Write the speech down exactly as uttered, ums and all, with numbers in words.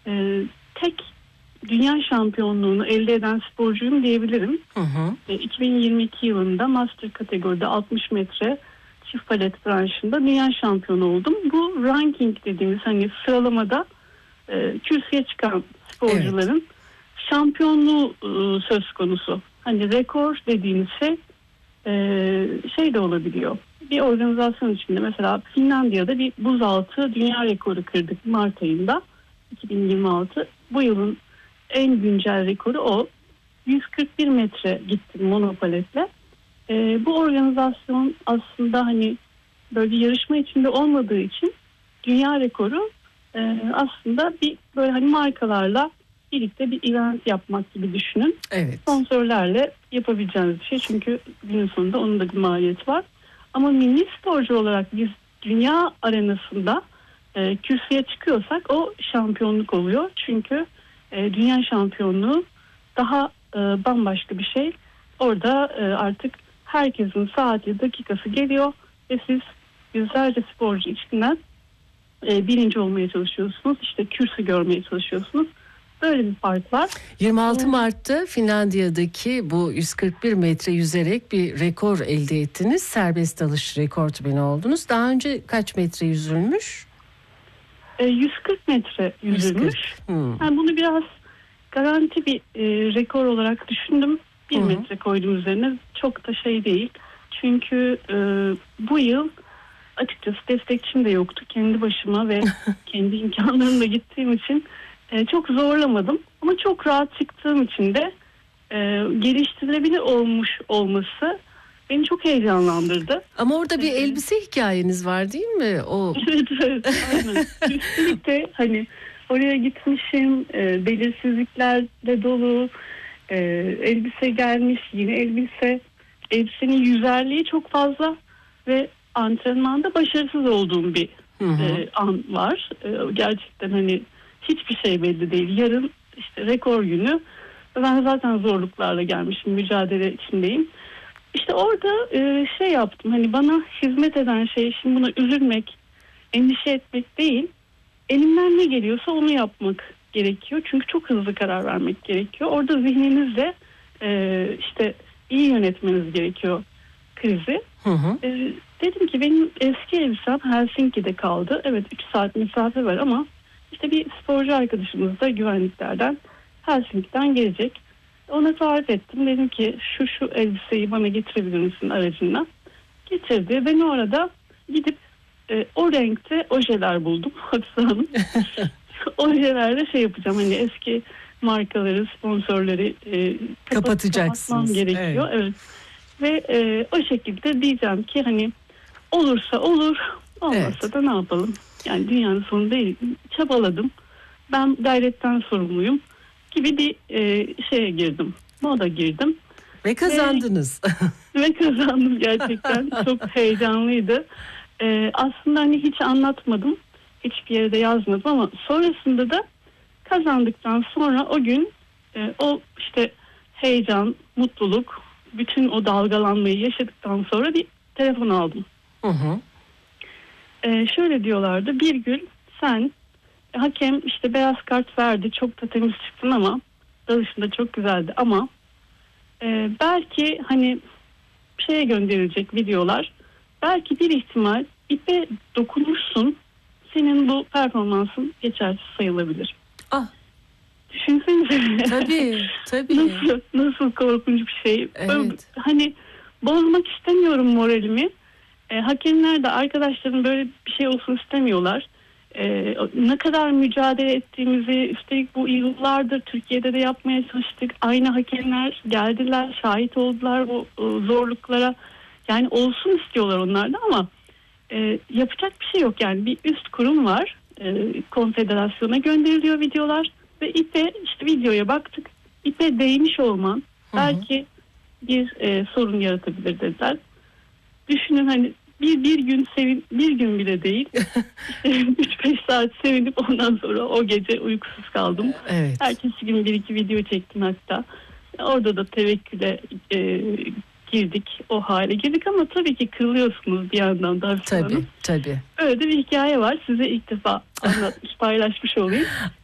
e, tek dünya şampiyonluğunu elde eden sporcuyum diyebilirim. Hı hı. E, iki bin yirmi iki yılında master kategoride altmış metre çift palet branşında dünya şampiyonu oldum. Bu ranking dediğimiz hani sıralamada e, kürsüye çıkan sporcuların evet. şampiyonluğu e, söz konusu. Hani rekor dediğimiz şey e, şey de olabiliyor. Bir organizasyon içinde mesela Finlandiya'da bir buzaltı dünya rekoru kırdık Mart ayında iki bin yirmi altı. Bu yılın en güncel rekoru o. yüz kırk bir metre gittim monopaletle. E, bu organizasyon aslında hani böyle bir yarışma içinde olmadığı için dünya rekoru e, aslında bir böyle hani markalarla birlikte bir event yapmak gibi düşünün. Evet. Sponsorlarla yapabileceğiniz bir şey. Çünkü günün sonunda onun da bir maliyeti var. Ama milli sporcu olarak biz dünya arenasında e, kürsüye çıkıyorsak o şampiyonluk oluyor. Çünkü e, dünya şampiyonluğu daha e, bambaşka bir şey. Orada e, artık herkesin saati dakikası geliyor ve siz yüzlerce sporcu içinden e, birinci olmaya çalışıyorsunuz. İşte kürsü görmeye çalışıyorsunuz. Böyle bir fark var. yirmi altı Mart'ta Finlandiya'daki bu yüz kırk bir metre yüzerek bir rekor elde ettiniz. Serbest dalış rekortmeni oldunuz. Daha önce kaç metre yüzülmüş? E, yüz kırk metre yüzülmüş. yüz kırk. Hmm. Yani bunu biraz garanti bir e, rekor olarak düşündüm. Bir Hı-hı. metre koydum üzerine. Çok da şey değil. Çünkü e, bu yıl açıkçası destekçim de yoktu. Kendi başıma ve kendi imkanlarımla gittiğim için e, çok zorlamadım. Ama çok rahat çıktığım için de e, geliştirilebilir olmuş olması beni çok heyecanlandırdı. Ama orada bir evet. elbise hikayeniz var değil mi? O... evet evet. Aynen. Üstelik de hani oraya gitmişim. E, belirsizliklerle dolu. E, elbise gelmiş. Yine elbise. Elbisenin yüzerliği çok fazla ve antrenmanda başarısız olduğum bir hı hı. E, an var. E, gerçekten hani hiçbir şey belli değil. Yarın işte rekor günü. Ben zaten zorluklarla gelmişim. Mücadele içindeyim. İşte orada e, şey yaptım. Hani bana hizmet eden şey şimdi buna üzülmek, endişe etmek değil. Elimden ne geliyorsa onu yapmak gerekiyor. Çünkü çok hızlı karar vermek gerekiyor. Orada zihninizle e, işte iyi yönetmeniz gerekiyor krizi. Hı hı. E, dedim ki benim eski elbisem Helsinki'de kaldı. Evet üç saat mesafe var ama işte bir sporcu arkadaşımız da güvenliklerden Helsinki'den gelecek. Ona tarif ettim. Dedim ki şu şu elbiseyi bana getirebilir misin aracınla? Getirdi. Ben orada gidip e, o renkte ojeler buldum. Hatice Hanım. Ojelerle şey yapacağım. Hani eski markaları, sponsorları e, kapatacaksınız. Gerekiyor. Evet. evet. Ve e, o şekilde diyeceğim ki hani olursa olur, olmazsa evet. da ne yapalım? Yani dünyanın sonu değil. Çabaladım. Ben gayretten sorumluyum gibi bir e, şeye girdim. Moda girdim. Ve kazandınız. Ve, ve kazandım gerçekten. Çok heyecanlıydı. E, aslında hani hiç anlatmadım. Hiçbir yerde yazmadım ama sonrasında da kazandıktan sonra o gün e, o işte heyecan, mutluluk, bütün o dalgalanmayı yaşadıktan sonra bir telefon aldım. Hı hı. E, şöyle diyorlardı. Bir gün sen hakem işte beyaz kart verdi. Çok da temiz çıktın ama dalışında çok güzeldi ama e, belki hani şeye gönderilecek videolar. Belki bir ihtimal ipe dokunmuşsun. Senin bu performansın geçersiz sayılabilir. Ah. Düşünsenize. Tabii, tabii. Nasıl, nasıl korkunç bir şey. Evet. Hani bozmak istemiyorum moralimi. E, hakemler de arkadaşlarım böyle bir şey olsun istemiyorlar. Ee, ne kadar mücadele ettiğimizi üstelik bu yıllardır Türkiye'de de yapmaya çalıştık. Aynı hakemler geldiler, şahit oldular bu e, zorluklara. Yani olsun istiyorlar onlar da ama e, yapacak bir şey yok. Yani bir üst kurum var. E, konfederasyona gönderiliyor videolar ve ipe işte videoya baktık. İpe değmiş olman hı hı. belki bir e, sorun yaratabilir dediler. Düşünün hani Bir, bir gün sevin, bir gün bile değil. üç beş saat sevinip ondan sonra o gece uykusuz kaldım. Evet. Ertesi gün bir iki video çektim hatta. Orada da tevekküle e, girdik, o hale girdik ama tabii ki kırılıyorsunuz bir yandan da. Tabii, tabii. Öyle de bir hikaye var. Size ilk defa anlatmış, paylaşmış olayım.